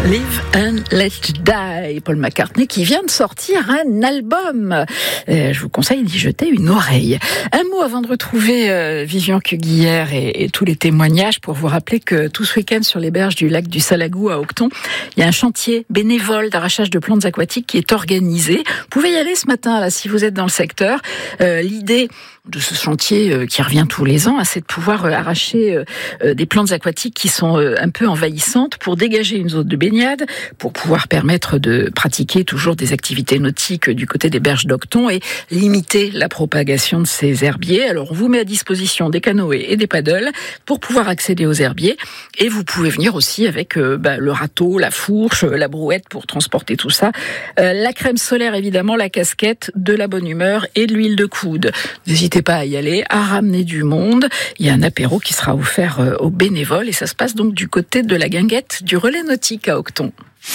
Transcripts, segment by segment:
Live and Let Die, Paul McCartney qui vient de sortir un album. Je vous conseille d'y jeter une oreille. Un mot avant de retrouver Vivian Cuguière et tous les témoignages pour vous rappeler que tout ce week-end sur les berges du lac du Salagou à Aucton, il y a un chantier bénévole d'arrachage de plantes aquatiques qui est organisé. Vous pouvez y aller ce matin là si vous êtes dans le secteur. L'idée de ce chantier qui revient tous les ans, c'est de pouvoir arracher des plantes aquatiques qui sont un peu envahissantes pour dégager une zone de baignade, pour pouvoir permettre de pratiquer toujours des activités nautiques du côté des berges d'Aucton et limiter la propagation de ces herbiers. Alors on vous met à disposition des canoës et des paddles pour pouvoir accéder aux herbiers et vous pouvez venir aussi avec le râteau, la fourche, la brouette pour transporter tout ça, la crème solaire évidemment, la casquette, de la bonne humeur et de l'huile de coude. N'hésitez pas à y aller, à ramener du monde. Il y a un apéro qui sera offert aux bénévoles et ça se passe donc du côté de la guinguette du relais nautique à Aucton.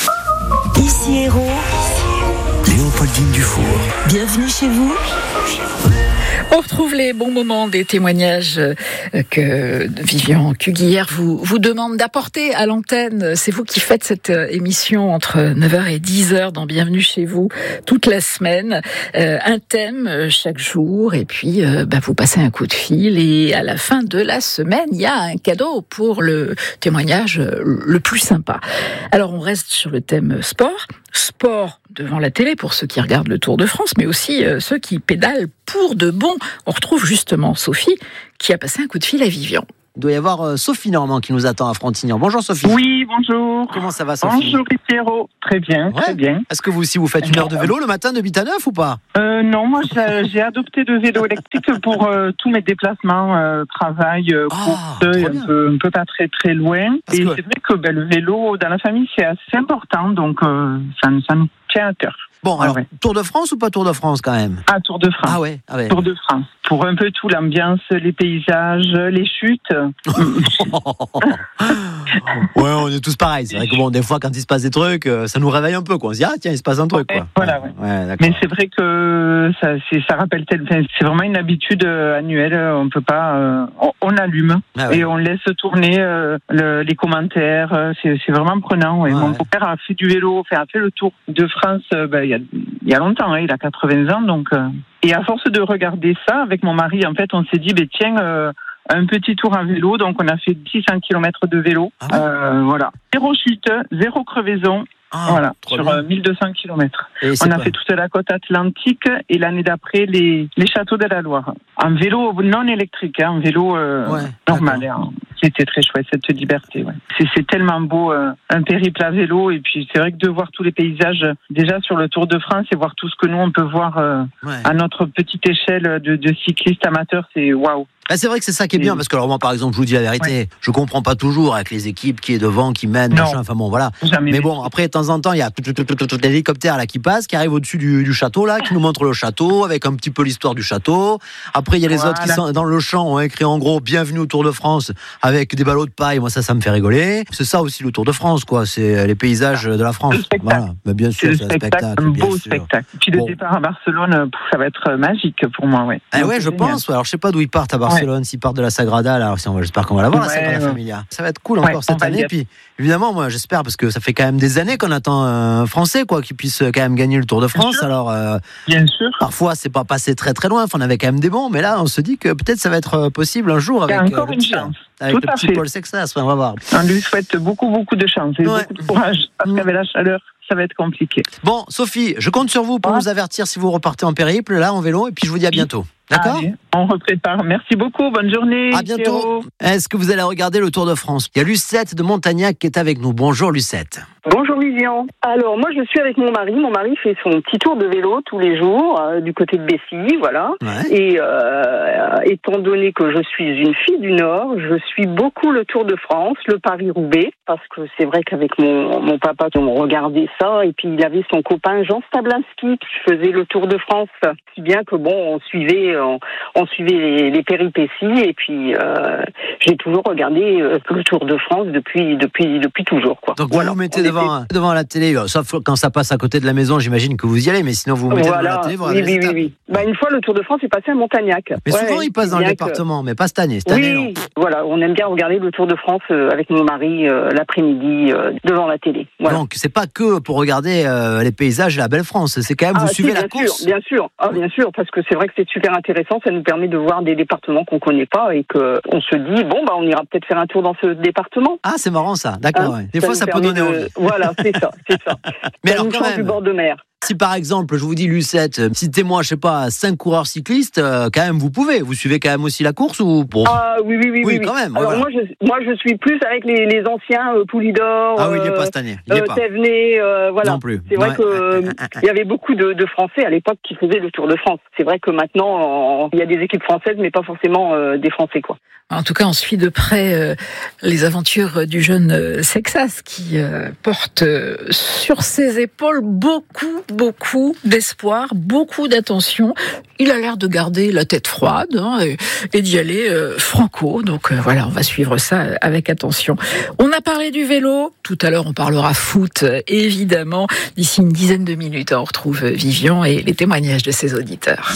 Ici Hérault, Léopoldine Dufour. Bienvenue chez vous. On retrouve les bons moments des témoignages que Vivian Cuguière vous demande d'apporter à l'antenne. C'est vous qui faites cette émission entre 9h et 10h dans Bienvenue chez vous toute la semaine. Un thème chaque jour et puis vous passez un coup de fil et à la fin de la semaine, il y a un cadeau pour le témoignage le plus sympa. Alors on reste sur le thème sport. Sport devant la télé pour ceux qui regardent le Tour de France, mais aussi ceux qui pédalent pour de bon. On retrouve justement Sophie qui a passé un coup de fil à Vivian. Il doit y avoir Sophie Normand qui nous attend à Frontignan. Bonjour Sophie. Oui, bonjour. Comment ça va Sophie? Bonjour Pierrot. Très bien, très bien. Est-ce que vous aussi vous faites une heure de vélo le matin de 8 à 9 ou pas? Non, moi j'ai adopté le vélo électrique pour tous mes déplacements, travail, course, un peu pas très très loin. Et c'est vrai que le vélo dans la famille c'est assez important, donc ça nous tient à cœur. Bon, alors, Tour de France ou pas Tour de France quand même? Ah, Tour de France. Ah ouais. Tour de France. Pour un peu tout, l'ambiance, les paysages, les chutes. Ouais, on est tous pareils. C'est vrai que des fois, quand il se passe des trucs, ça nous réveille un peu, quoi. On se dit, tiens, il se passe un truc, quoi. Voilà, ouais. Mais c'est vrai que ça rappelle c'est vraiment une habitude annuelle. On peut pas, on allume et on laisse tourner les commentaires. C'est vraiment prenant. Ouais. Mon père a fait du vélo, a fait le Tour de France, il y a longtemps, il a 80 ans, donc. Et à force de regarder ça, avec mon mari, en fait, on s'est dit, tiens, un petit tour à vélo, donc on a fait 600 km de vélo. Voilà. 0 chute, 0 crevaison. Voilà, sur 1200 km. On a fait toute la côte atlantique et l'année d'après les châteaux de la Loire. Un vélo non électrique, un vélo normal. C'était très chouette cette liberté. Ouais. C'est tellement beau, un périple à vélo, et puis c'est vrai que de voir tous les paysages déjà sur le Tour de France et voir tout ce que nous on peut voir à notre petite échelle de cyclistes amateurs, c'est waouh. C'est vrai que c'est ça qui est bien, parce que alors moi par exemple je vous dis la vérité, je comprends pas toujours avec les équipes qui est devant, qui mènent, voilà. Mais bon, après de temps en temps il y a l'hélicoptère là qui passe, qui arrive au-dessus du château là, qui nous montre le château avec un petit peu l'histoire du château. Après il y a les autres qui sont dans le champ, ont écrit en gros bienvenue au Tour de France avec des ballots de paille. Moi ça me fait rigoler. C'est ça aussi le Tour de France, quoi. C'est les paysages de la France. Voilà. Mais bien sûr, c'est un spectacle. Un beau spectacle. Puis le départ à Barcelone, ça va être magique pour moi, ouais. Je pense. Alors je sais pas d'où ils partent à Barcelone. S'ils partent de la Sagrada, alors j'espère qu'on va la voir, la Sagrada Familia. Ça va être cool encore cette année. Puis évidemment, moi j'espère, parce que ça fait quand même des années qu'on attend un Français, quoi, qui puisse quand même gagner le Tour de France. Alors bien sûr. Parfois c'est pas passé très très loin. On avait quand même des bons, mais là on se dit que peut-être ça va être possible un jour avec encore une chance. Avec le petit Paul Sexas. On va voir. On lui souhaite beaucoup de chance et beaucoup de courage, parce qu'avec la chaleur, ça va être compliqué. Bon, Sophie, je compte sur vous pour nous avertir si vous repartez en périple, là, en vélo, et puis je vous dis à bientôt. D'accord ? Allez, on reprépare. Merci beaucoup, bonne journée. À bientôt. Est-ce que vous allez regarder le Tour de France ? Il y a Lucette de Montagnac qui est avec nous. Bonjour Lucette. Bonjour Vivian. Alors moi je suis avec mon mari. Mon mari fait son petit tour de vélo tous les jours du côté de Bessy, voilà. Ouais. Et étant donné que je suis une fille du Nord, je suis beaucoup le Tour de France, le Paris-Roubaix, parce que c'est vrai qu'avec mon papa on regardait ça, et puis il avait son copain Jean Stablinski qui faisait le Tour de France, si bien que on suivait les péripéties, et puis j'ai toujours regardé le Tour de France depuis toujours, quoi. Donc voilà, vous mettez devant la télé, sauf quand ça passe à côté de la maison, j'imagine que vous y allez, mais sinon vous mettez devant la télé, vous regardez les étapes. Oui. Une fois, le Tour de France est passé à Montagnac. Mais souvent, il passe dans le département, mais pas cette année. Cette année, non. Voilà, on aime bien regarder le Tour de France avec mon mari l'après-midi devant la télé. Voilà. Donc, c'est pas que pour regarder les paysages et la belle France, c'est quand même, vous suivez la course. Bien sûr, parce que c'est vrai que c'est super intéressant, ça nous permet de voir des départements qu'on connaît pas et qu'on se dit, on ira peut-être faire un tour dans ce département. Ah, c'est marrant ça, d'accord. Des fois, ça peut donner envie. Voilà, c'est ça. Mais ça alors, nous change du bord de mer. Si par exemple, je vous dis Lucette, citez-moi, 5 coureurs cyclistes, quand même vous pouvez. Vous suivez quand même aussi la course ou pour... Ah oui, quand même. Alors moi je suis plus avec les anciens Poulidor. Ah oui, il n'est pas cette année. Thévenet, voilà. Non plus. C'est vrai qu'il y avait beaucoup de Français à l'époque qui faisaient le Tour de France. C'est vrai que maintenant il y a des équipes françaises, mais pas forcément des Français, quoi. En tout cas, on suit de près les aventures du jeune Sexas qui porte sur ses épaules beaucoup d'espoir, beaucoup d'attention. Il a l'air de garder la tête froide et d'y aller franco. Donc voilà, on va suivre ça avec attention. On a parlé du vélo. Tout à l'heure, on parlera foot, évidemment. D'ici une dizaine de minutes, on retrouve Vivian et les témoignages de ses auditeurs.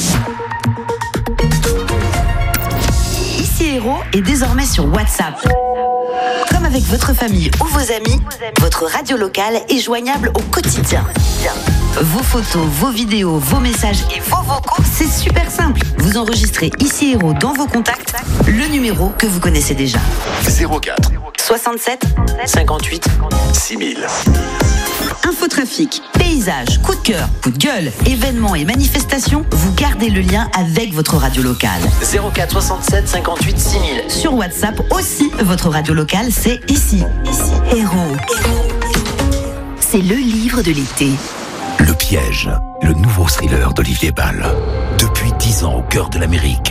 Héros est désormais sur WhatsApp. Comme avec votre famille ou vos amis, votre radio locale est joignable au quotidien. Vos photos, vos vidéos, vos messages et vos vocaux, c'est super simple. Vous enregistrez Ici Héros dans vos contacts, le numéro que vous connaissez déjà. 04 67 58 6000. Infotrafic, paysage, coup de cœur, coup de gueule, événements et manifestations, vous gardez le lien avec votre radio locale. 04 67 58 6000. Sur WhatsApp aussi, votre radio locale, c'est Ici Héros. C'est le livre de l'été. Le piège, le nouveau thriller d'Olivier Bal. Depuis 10 ans au cœur de l'Amérique,